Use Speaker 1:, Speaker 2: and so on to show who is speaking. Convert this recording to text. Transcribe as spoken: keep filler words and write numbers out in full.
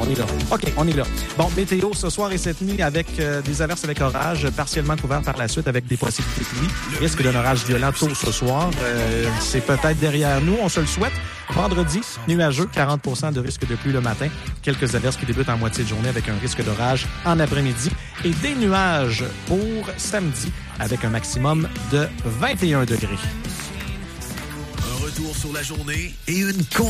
Speaker 1: on est là. OK, on est là. Bon, météo ce soir et cette nuit avec euh, des averses avec orage, partiellement couvert par la suite avec des possibilités de pluie. Risque d'un orage violent tôt ce soir. Euh, c'est peut-être derrière nous, on se le souhaite. Vendredi, nuageux, quarante pour cent de risque de pluie le matin. Quelques averses qui débutent en moitié de journée avec un risque d'orage en après-midi. Et des nuages pour samedi avec un maximum de vingt et un degrés.
Speaker 2: Un retour sur la journée et une